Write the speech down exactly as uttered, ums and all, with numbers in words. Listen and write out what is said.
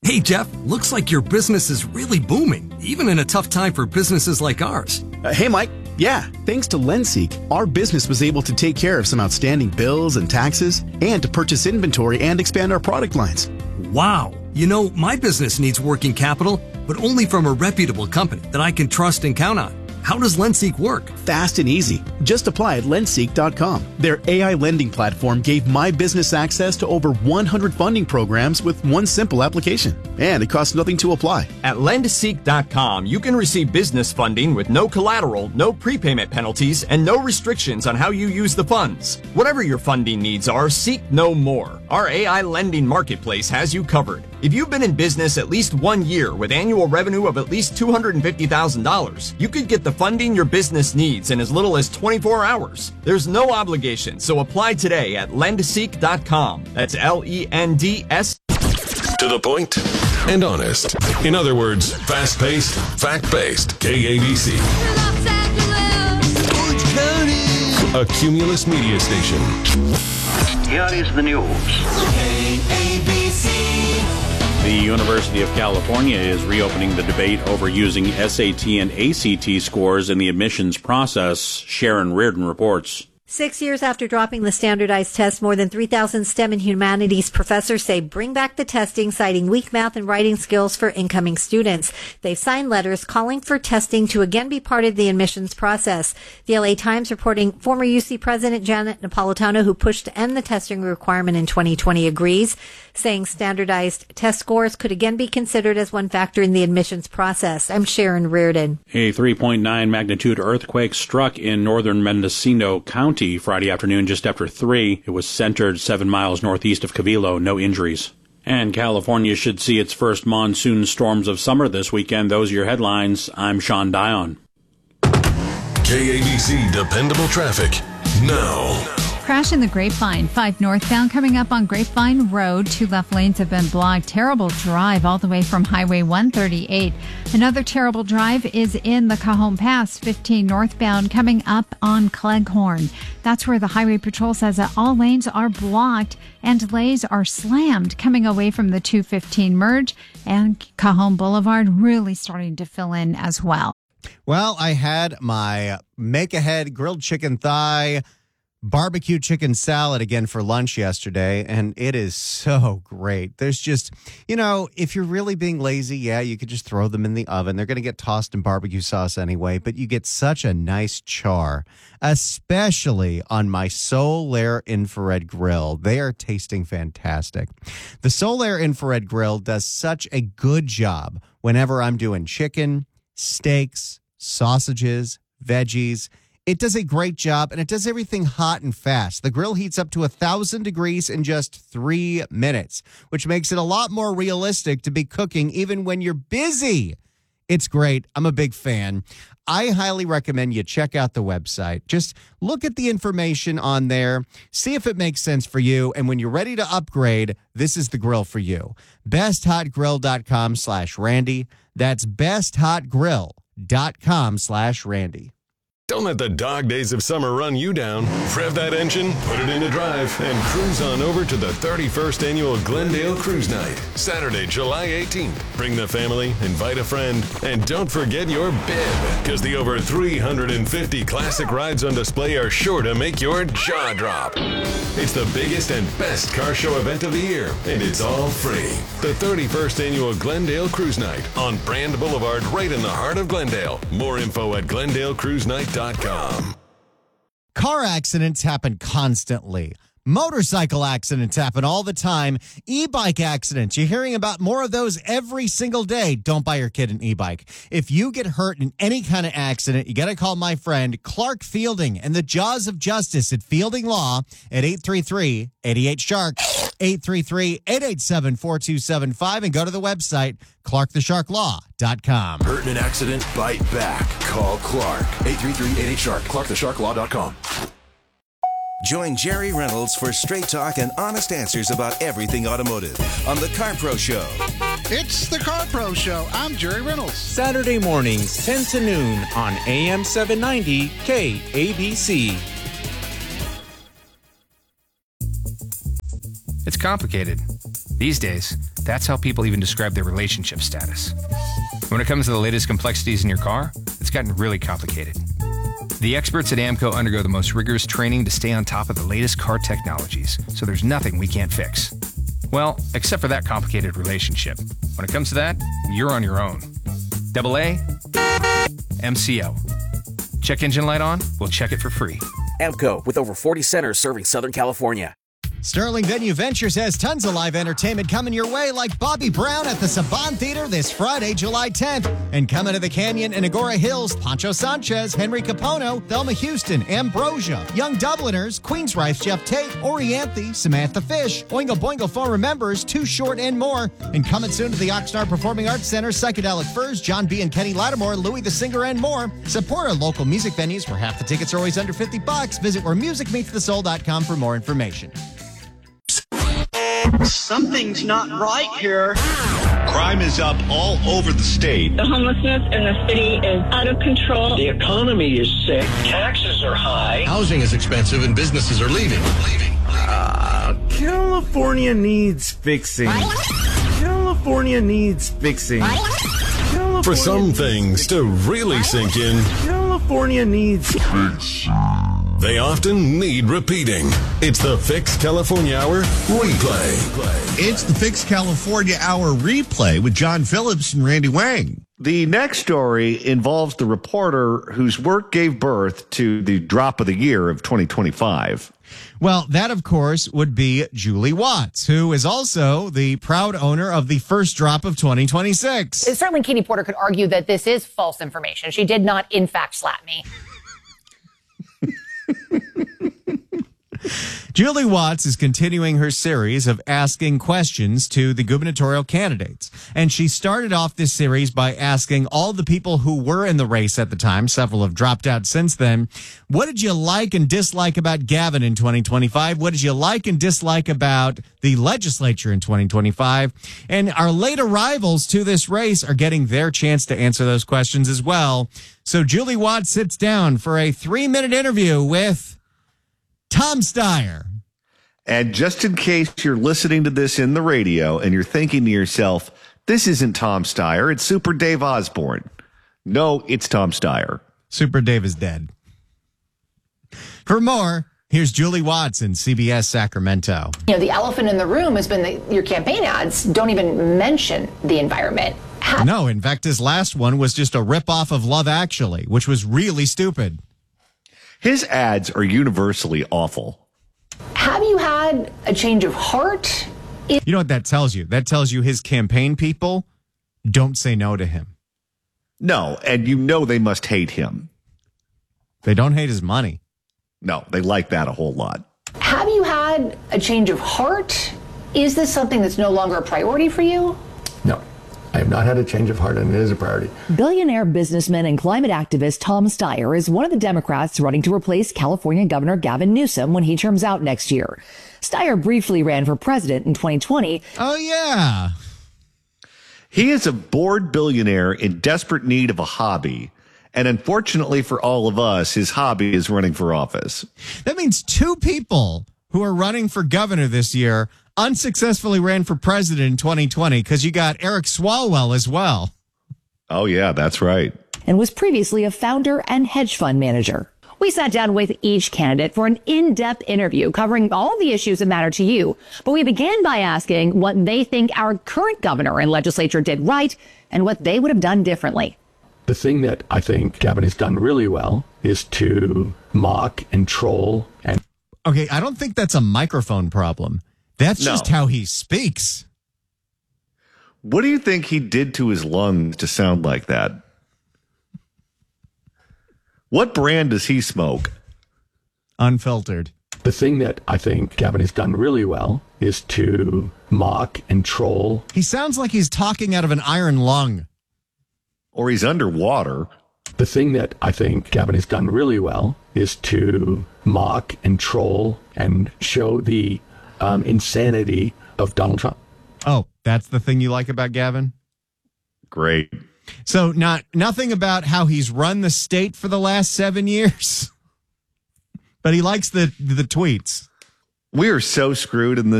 Hey, Jeff, looks like your business is really booming, even in a tough time for businesses like ours. Uh, hey, Mike. Yeah, thanks to LendSeek, our business was able to take care of some outstanding bills and taxes and to purchase inventory and expand our product lines. Wow. You know, my business needs working capital, but only from a reputable company that I can trust and count on. How does LendSeek work? Fast and easy. Just apply at lendseek dot com. Their A I lending platform gave my business access to over one hundred funding programs with one simple application. And it costs nothing to apply. At lendseek dot com, you can receive business funding with no collateral, no prepayment penalties, and no restrictions on how you use the funds. Whatever your funding needs are, seek no more. Our A I lending marketplace has you covered. If you've been in business at least one year with annual revenue of at least two hundred fifty thousand dollars, you could get the funding your business needs in as little as twenty-four hours. There's no obligation, so apply today at lendseek dot com. That's L E N D S. To the point and honest. In other words, fast-paced, fact-based. K A B C. Los Angeles. Orange County. A Cumulus media station. Here is the news. K A B C. The University of California is reopening the debate over using S A T and A C T scores in the admissions process. Sharon Reardon reports. Six years after dropping the standardized test, more than three thousand STEM and humanities professors say bring back the testing, citing weak math and writing skills for incoming students. They've signed letters calling for testing to again be part of the admissions process. The L A Times reporting former U C President Janet Napolitano, who pushed to end the testing requirement in twenty twenty, agrees, saying standardized test scores could again be considered as one factor in the admissions process. I'm Sharon Reardon. A three point nine magnitude earthquake struck in northern Mendocino County Friday afternoon just after three. It was centered seven miles northeast of Cavilo. No injuries. And California should see its first monsoon storms of summer this weekend. Those are your headlines. I'm Sean Dion. K A B C Dependable Traffic now. Crash in the Grapevine, five northbound coming up on Grapevine Road. Two left lanes have been blocked. Terrible drive all the way from Highway one thirty-eight. Another terrible drive is in the Cajon Pass, fifteen northbound coming up on Cleghorn. That's where the Highway Patrol says that all lanes are blocked and delays are slammed coming away from the two fifteen merge, and Cajon Boulevard really starting to fill in as well. Well, I had my make-ahead grilled chicken thigh barbecue chicken salad again for lunch yesterday, and it is so great. There's just, you know, if you're really being lazy, yeah, you could just throw them in the oven. They're going to get tossed in barbecue sauce anyway, but you get such a nice char, especially on my Solaire infrared grill. They are tasting fantastic. The Solaire infrared grill does such a good job whenever I'm doing chicken, steaks, sausages, veggies. It does a great job, and it does everything hot and fast. The grill heats up to one thousand degrees in just three minutes, which makes it a lot more realistic to be cooking even when you're busy. It's great. I'm a big fan. I highly recommend you check out the website. Just look at the information on there, see if it makes sense for you, and when you're ready to upgrade, this is the grill for you. best hot grill dot com slash Randy. That's best hot grill dot com slash Randy. Don't let the dog days of summer run you down. Rev that engine, put it into drive, and cruise on over to the thirty-first Annual Glendale Cruise Night, Saturday, July eighteenth. Bring the family, invite a friend, and don't forget your bib, because the over three hundred fifty classic rides on display are sure to make your jaw drop. It's the biggest and best car show event of the year, and it's all free. The thirty-first Annual Glendale Cruise Night on Brand Boulevard, right in the heart of Glendale. More info at glendale cruise night dot com. Car accidents happen constantly. Motorcycle accidents happen all the time. E-bike accidents, you're hearing about more of those every single day. Don't buy your kid an e-bike. If you get hurt in any kind of accident, you got to call my friend Clark Fielding and the Jaws of Justice at Fielding Law at eight three three, eight eight, shark, eight three three, eight eight seven, four two seven five, and go to the website, clark the shark law dot com. Hurt in an accident? Bite back. Call Clark. eight three three, eight eight, shark, clark the shark law dot com. Join Jerry Reynolds for straight talk and honest answers about everything automotive on The Car Pro Show. It's The Car Pro Show. I'm Jerry Reynolds. Saturday mornings, ten to noon on A M seven ninety K A B C. It's complicated. These days, That's how people even describe their relationship status. When it comes to the latest complexities in your car, it's gotten really complicated. The experts at AMCO undergo the most rigorous training to stay on top of the latest car technologies, so there's nothing we can't fix. Well, except for that complicated relationship. When it comes to that, you're on your own. Double A, M C O. Check engine light on? We'll check it for free. AMCO, with over forty centers serving Southern California. Sterling Venue Ventures has tons of live entertainment coming your way, like Bobby Brown at the Saban Theater this Friday, July tenth. And coming to the Canyon in Agora Hills, Pancho Sanchez, Henry Capono, Thelma Houston, Ambrosia, Young Dubliners, Queensryche, Jeff Tate, Orianthe, Samantha Fish, Oingo Boingo Former Members, Too Short, and more. And coming soon to the Oxnard Performing Arts Center, Psychedelic Furs, John B. and Kenny Lattimore, Louis the Singer, and more. Support our local music venues where half the tickets are always under fifty bucks. Visit where music meets the soul dot com for more information. Something's not right here. Crime is up all over the state. The homelessness in the city is out of control. The economy is sick. Taxes are high. Housing is expensive and businesses are leaving. Leaving. Uh, California needs fixing. California needs fixing. California For some things to really sink in, California needs fixing. They often need repeating. It's the Fix California Hour replay. It's the Fix California Hour replay with John Phillips and Randy Wang. The next story involves the reporter whose work gave birth to the drop of the year of twenty twenty-five. Well, that, of course, would be Julie Watts, who is also the proud owner of the first drop of twenty twenty-six. Certainly, Katie Porter could argue that this is false information. She did not, in fact, slap me. Julie Watts is continuing her series of asking questions to the gubernatorial candidates. And she started off this series by asking all the people who were in the race at the time, several have dropped out since then, what did you like and dislike about Gavin in twenty twenty-five? What did you like and dislike about the legislature in twenty twenty-five? And our late arrivals to this race are getting their chance to answer those questions as well. So Julie Watts sits down for a three-minute interview with Tom Steyer. And just in case you're listening to this in the radio and you're thinking to yourself, this isn't Tom Steyer, it's Super Dave Osborne. No, it's Tom Steyer. Super Dave is dead. For more, here's Julie Watts in C B S Sacramento. You know, the elephant in the room has been that your campaign ads don't even mention the environment. How- no, in fact, his last one was just a ripoff of Love Actually, which was really stupid. His ads are universally awful. Have you had a change of heart? You know what that tells you? That tells you his campaign people don't say no to him. No, and you know they must hate him. They don't hate his money. No, they like that a whole lot. Have you had a change of heart? Is this something that's no longer a priority for you? No. I have not had a change of heart, and it is a priority. Billionaire businessman and climate activist Tom Steyer is one of the Democrats running to replace California Governor Gavin Newsom when he terms out next year. Steyer briefly ran for president in twenty twenty. Oh, yeah. He is a bored billionaire in desperate need of a hobby. And unfortunately for all of us, his hobby is running for office. That means two people who are running for governor this year unsuccessfully ran for president in twenty twenty, because you got Eric Swalwell as well. Oh, yeah, that's right. And was previously a founder and hedge fund manager. We sat down with each candidate for an in-depth interview covering all the issues that matter to you. But we began by asking what they think our current governor and legislature did right and what they would have done differently. The thing that I think Gavin has done really well is to mock and troll. And okay, I don't think that's a microphone problem. That's No. just how he speaks. What do you think he did to his lungs to sound like that? What brand does he smoke? Unfiltered. The thing that I think Gavin has done really well is to mock and troll. He sounds like he's talking out of an iron lung. Or he's underwater. The thing that I think Gavin has done really well is to mock and troll and show the um, insanity of Donald Trump. Oh, that's the thing you like about Gavin? Great. So not nothing about how he's run the state for the last seven years, but he likes the the tweets. We are so screwed in this